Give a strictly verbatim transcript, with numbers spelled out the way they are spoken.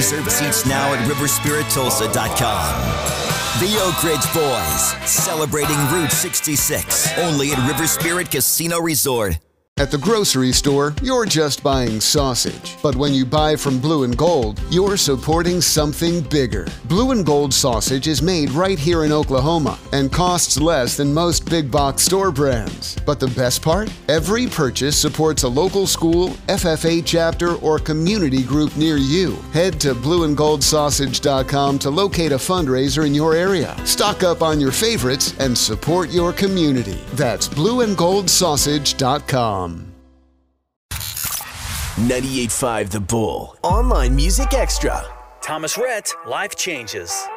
Reserve seats now at river spirit tulsa dot com. The Oak Ridge Boys, celebrating Route sixty-six, only at River Spirit Casino Resort. At the grocery store, you're just buying sausage. But when you buy from Blue and Gold, you're supporting something bigger. Blue and Gold sausage is made right here in Oklahoma and costs less than most big box store brands. But the best part? Every purchase supports a local school, F F A chapter, or community group near you. Head to blue and gold sausage dot com to locate a fundraiser in your area. Stock up on your favorites and support your community. That's blue and gold sausage dot com. ninety-eight point five The Bull. Online Music Extra. Thomas Rhett, Life Changes.